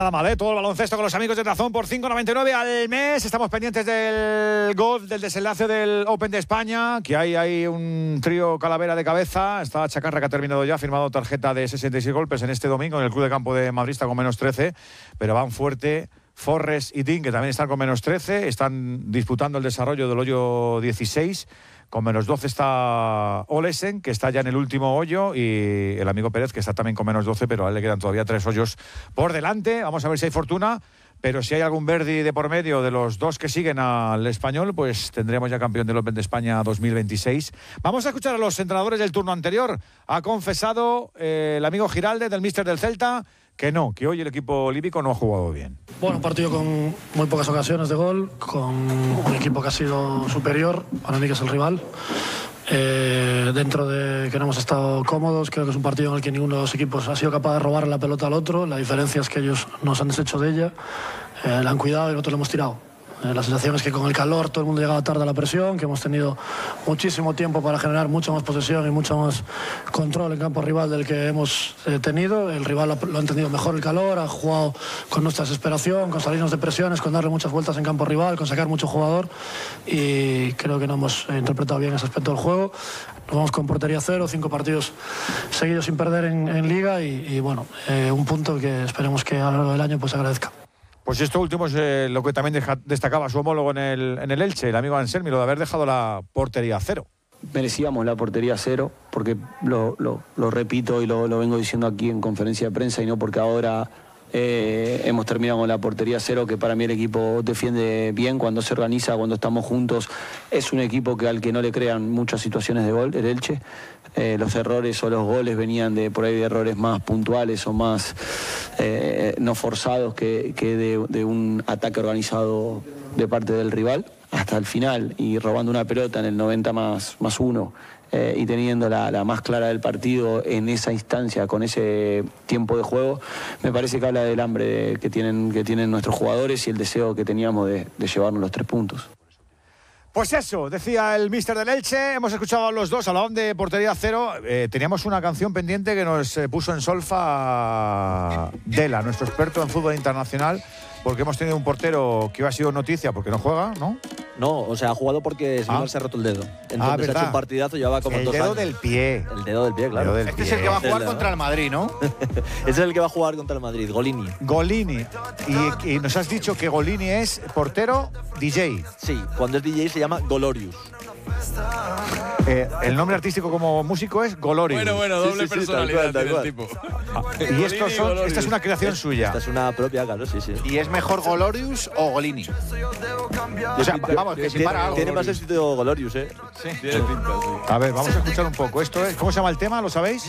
Nada mal, todo el baloncesto con los amigos de DAZN por 5,99 al mes. Estamos pendientes del golf, del desenlace del Open de España, que hay un trío calavera de cabeza. Está Chacarra, que ha terminado ya, ha firmado tarjeta de 66 golpes en este domingo en el Club de Campo de Madrid, está con menos 13, pero van fuerte Forres y Dean, que también están con menos 13, están disputando el desarrollo del hoyo 16. Con menos 12 está Olesen, que está ya en el último hoyo, y el amigo Pérez, que está también con menos 12, pero a él le quedan todavía 3 hoyos por delante. Vamos a ver si hay fortuna, pero si hay algún Verdi de por medio de los dos que siguen al español, pues tendremos ya campeón del Open de España 2026. Vamos a escuchar a los entrenadores del turno anterior. Ha confesado el amigo Giralde, del míster del Celta, que hoy el equipo olímpico no ha jugado bien. Bueno, un partido con muy pocas ocasiones de gol, con un equipo que ha sido superior, para mí que es el rival. Dentro de que no hemos estado cómodos, creo que es un partido en el que ninguno de los equipos ha sido capaz de robar la pelota al otro. La diferencia es que ellos nos han deshecho de ella, la han cuidado y nosotros la hemos tirado. La sensación es que con el calor todo el mundo llegaba tarde a la presión, que hemos tenido muchísimo tiempo para generar mucha más posesión y mucho más control en campo rival del que hemos tenido. El rival lo ha entendido mejor el calor, ha jugado con nuestra desesperación, con salirnos de presiones, con darle muchas vueltas en campo rival, con sacar mucho jugador, y creo que no hemos interpretado bien ese aspecto del juego. Nos vamos con portería cero, 5 partidos seguidos sin perder en Liga y bueno, un punto que esperemos que a lo largo del año pues agradezca. Pues esto último es lo que también destacaba su homólogo en el Elche, el amigo Anselmi, lo de haber dejado la portería cero. Merecíamos la portería cero, porque lo repito y lo vengo diciendo aquí en conferencia de prensa, y no porque ahora hemos terminado con la portería cero, que para mí el equipo defiende bien cuando se organiza, cuando estamos juntos. Es un equipo al que no le crean muchas situaciones de gol, el Elche. Los errores o los goles venían por ahí de errores más puntuales o más no forzados que de un ataque organizado de parte del rival hasta el final, y robando una pelota en el 90 más 1 y teniendo la más clara del partido en esa instancia, con ese tiempo de juego. Me parece que habla del hambre que tienen nuestros jugadores y el deseo que teníamos de llevarnos los 3 puntos. Pues eso, decía el míster del Elche. Hemos escuchado a los dos, hablaban de portería cero. Teníamos una canción pendiente que nos puso en solfa Dela, nuestro experto en fútbol internacional, porque hemos tenido un portero que ha sido noticia porque no juega, ¿no? No, o sea, ha jugado porque se ha roto el dedo. Entonces ha hecho un partidazo, llevaba como 2 años. El dedo del pie. El dedo del pie, claro. Este es el que va a jugar contra el Madrid, ¿no? Ese es el que va a jugar contra el Madrid, Golini. Golini. Y nos has dicho que Golini es portero DJ. Sí, cuando es DJ se llama Golorius. El nombre artístico como músico es Golorius. Bueno, doble personalidad tal cual. del tipo. Y esta es una creación suya. Esta es una propia, claro, sí. ¿Y es mejor Golorius o Golini? O sea, vamos, que si para algo. Tiene más éxito Golorius, ¿eh? Sí. Tiene pinta, sí. A ver, vamos a escuchar un poco. Esto es, ¿cómo se llama el tema? ¿Lo sabéis?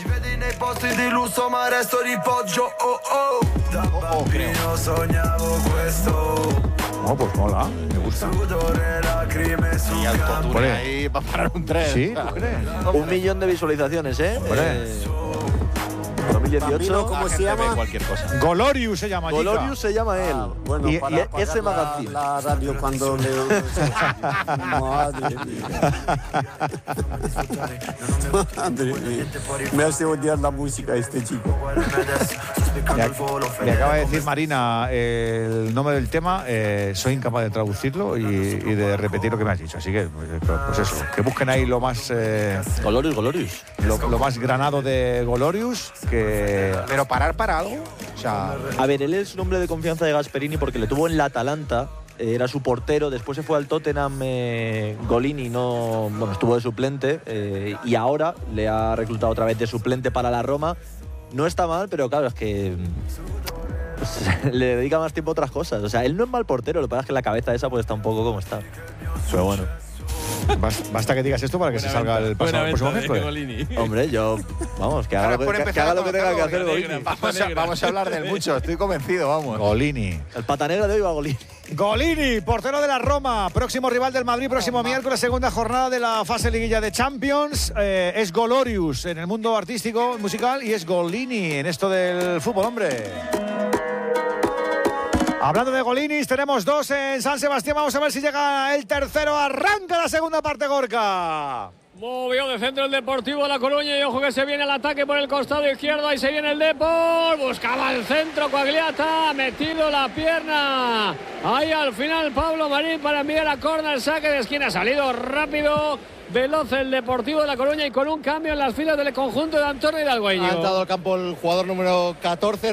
No, pues mola, me gusta. Y autotune ahí va a parar un tren. Sí, ¿tú crees? 1 millón de visualizaciones, ¿eh? 2018. ¿Cómo se llama? Cualquier cosa. Golorius se llama. Golorius se llama él. Bueno, y ese la magazine. La radio cuando le... Madre mía. Me hace odiar la música este chico. Me acaba de decir Marina el nombre del tema. Soy incapaz de traducirlo y de repetir lo que me has dicho. Así que, pues eso, que busquen ahí lo más... Golorius. Lo más granado de Golorius. Pero parar para algo. O sea, A ver, él es un hombre de confianza de Gasperini porque le tuvo en la Atalanta, era su portero, después se fue al Tottenham, Golini estuvo de suplente, y ahora le ha reclutado otra vez de suplente para la Roma. No está mal, pero claro, es que le dedica más tiempo a otras cosas. O sea, él no es mal portero, lo que pasa es que la cabeza esa pues está un poco como está. Pero bueno. Basta que digas esto para que se salga el próximo miércoles. Hombre, vamos, que haga lo que tenga que hacer Golini. Vamos a hablar del mucho, estoy convencido, vamos. Golini. El pata negra de hoy va a Golini. Golini, portero de la Roma, próximo rival del Madrid, próximo miércoles, segunda jornada de la fase liguilla de Champions. Es Golorius en el mundo artístico, musical, y es Golini en esto del fútbol, hombre. Hablando de Golinis, tenemos 2 en San Sebastián. Vamos a ver si llega el tercero. Arranca la segunda parte, Gorka. Movió de centro el Deportivo de La Coruña y ojo que se viene el ataque por el costado izquierdo. Ahí se viene el Depor. Buscaba el centro Coagliata. Ha metido la pierna. Ahí al final Pablo Marín para enviar a córner. Saque de esquina. Ha salido rápido, veloz el Deportivo de La Coruña y con un cambio en las filas del conjunto de Antonio Hidalgo. Ha entrado al campo el jugador número 14.